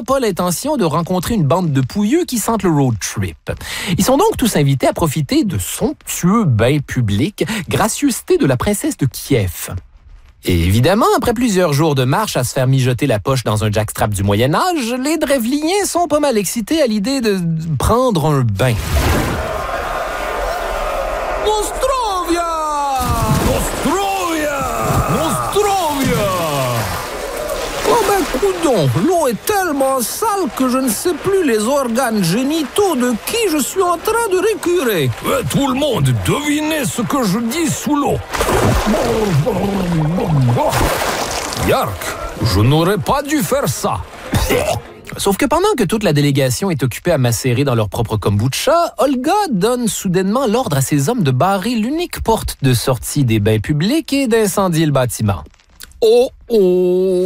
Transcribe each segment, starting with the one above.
pas l'intention de rencontrer une bande de pouilleux qui sentent le road trip. Ils sont donc tous invités à profiter de somptueux bains publics, gracieuseté de la princesse de Kiev. Et évidemment, après plusieurs jours de marche à se faire mijoter la poche dans un jackstrap du Moyen-Âge, les Drevliens sont pas mal excités à l'idée de prendre un bain. Nostrovia! Nostrovia! Nostrovia! Oh ben, coudonc, l'eau est tellement sale que je ne sais plus les organes génitaux de qui je suis en train de récurer. Tout le monde, devinez ce que je dis sous l'eau. Yark, je n'aurais pas dû faire ça. Sauf que pendant que toute la délégation est occupée à macérer dans leur propre kombucha, Olga donne soudainement l'ordre à ses hommes de barrer l'unique porte de sortie des bains publics et d'incendier le bâtiment. Oh oh!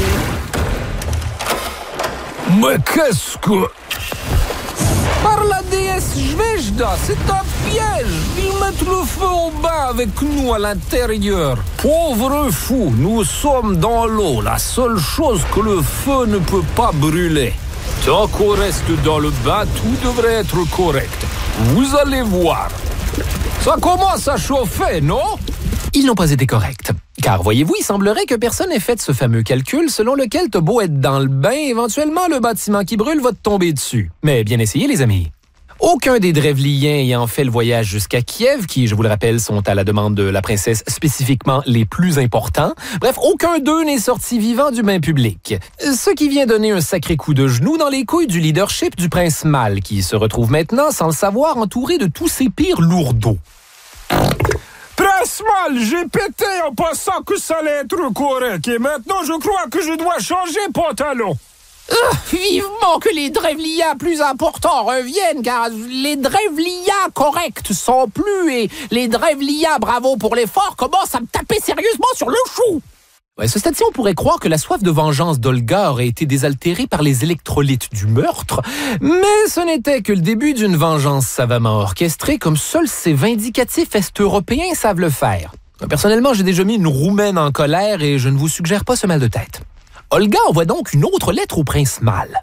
Mais qu'est-ce que... Par la déesse Zvejda, c'est un piège. Ils mettent le feu au bain avec nous à l'intérieur. Pauvre fou, nous sommes dans l'eau. La seule chose que le feu ne peut pas brûler. Tant qu'on reste dans le bain, tout devrait être correct. Vous allez voir. Ça commence à chauffer, non? Ils n'ont pas été corrects. Car, voyez-vous, il semblerait que personne n'ait fait ce fameux calcul selon lequel t'as beau être dans le bain, éventuellement le bâtiment qui brûle va te tomber dessus. Mais bien essayé, les amis. Aucun des Drevliens ayant fait le voyage jusqu'à Kiev, qui, je vous le rappelle, sont à la demande de la princesse spécifiquement les plus importants. Bref, aucun d'eux n'est sorti vivant du bain public. Ce qui vient donner un sacré coup de genou dans les couilles du leadership du prince Mal, qui se retrouve maintenant, sans le savoir, entouré de tous ses pires lourdeaux. Prince Mal, j'ai pété en pensant que ça allait être correct. Et maintenant, je crois que je dois changer pantalon. Vivement que les Drevliens plus importants reviennent, car les Drevliens corrects sont plus, et les Drevliens bravo pour l'effort commencent à me taper sérieusement sur le chou. Ouais, ce stade-ci, on pourrait croire que la soif de vengeance d'Olga aurait été désaltérée par les électrolytes du meurtre, mais ce n'était que le début d'une vengeance savamment orchestrée, comme seuls ces vindicatifs est-européens savent le faire. Personnellement, j'ai déjà mis une Roumaine en colère et je ne vous suggère pas ce mal de tête. Olga envoie donc une autre lettre au prince Mal.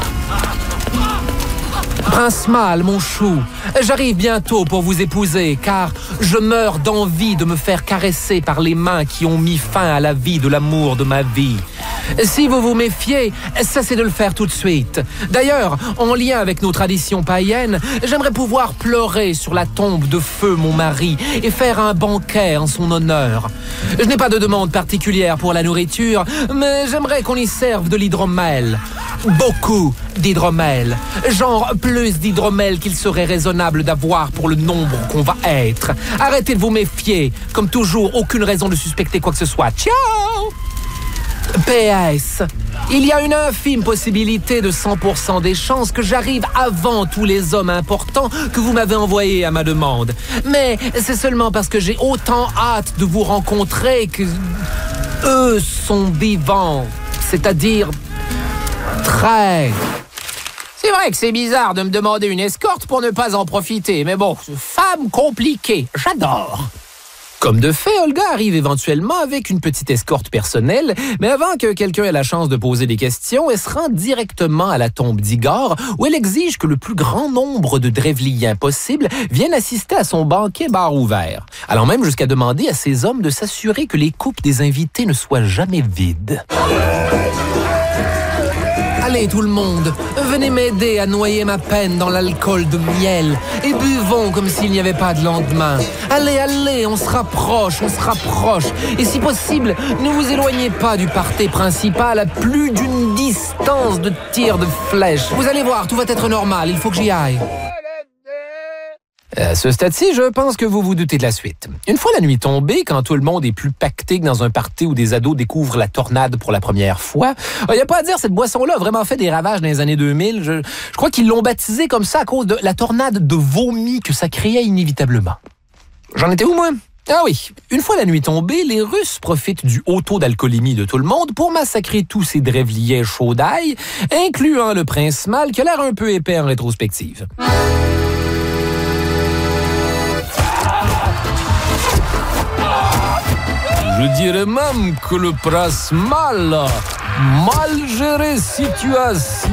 Prince Mal, mon chou, j'arrive bientôt pour vous épouser, car je meurs d'envie de me faire caresser par les mains qui ont mis fin à la vie de l'amour de ma vie. Si vous vous méfiez, cessez de le faire tout de suite. D'ailleurs, en lien avec nos traditions païennes, j'aimerais pouvoir pleurer sur la tombe de feu mon mari et faire un banquet en son honneur. Je n'ai pas de demande particulière pour la nourriture, mais j'aimerais qu'on y serve de l'hydromel. Beaucoup d'hydromel. Genre plus d'hydromel qu'il serait raisonnable d'avoir pour le nombre qu'on va être. Arrêtez de vous méfier. Comme toujours, aucune raison de suspecter quoi que ce soit. Ciao! PS, il y a une infime possibilité de 100% des chances que j'arrive avant tous les hommes importants que vous m'avez envoyés à ma demande. Mais c'est seulement parce que j'ai autant hâte de vous rencontrer que eux sont vivants. C'est-à-dire très... C'est vrai que c'est bizarre de me demander une escorte pour ne pas en profiter, mais bon, femme compliquée, j'adore. Comme de fait, Olga arrive éventuellement avec une petite escorte personnelle, mais avant que quelqu'un ait la chance de poser des questions, elle se rend directement à la tombe d'Igor, où elle exige que le plus grand nombre de Drevliens possible viennent assister à son banquet bar ouvert, allant même jusqu'à demander à ses hommes de s'assurer que les coupes des invités ne soient jamais vides. Allez tout le monde, venez m'aider à noyer ma peine dans l'alcool de miel et buvons comme s'il n'y avait pas de lendemain. Allez, allez, on se rapproche. Et si possible, ne vous éloignez pas du party principal à plus d'une distance de tir de flèche. Vous allez voir, tout va être normal, il faut que j'y aille. À ce stade-ci, je pense que vous vous doutez de la suite. Une fois la nuit tombée, quand tout le monde est plus pacté que dans un party où des ados découvrent la tornade pour la première fois, il n'y a pas à dire, cette boisson-là a vraiment fait des ravages dans les années 2000. Je crois qu'ils l'ont baptisée comme ça à cause de la tornade de vomi que ça créait inévitablement. J'en étais où, moi? Ah oui, une fois la nuit tombée, les Russes profitent du haut taux d'alcoolémie de tout le monde pour massacrer tous ces Drevliens chauds d'ail, incluant le prince Mal qui a l'air un peu épais en rétrospective. Je dirais même que le prince Mal géré situation.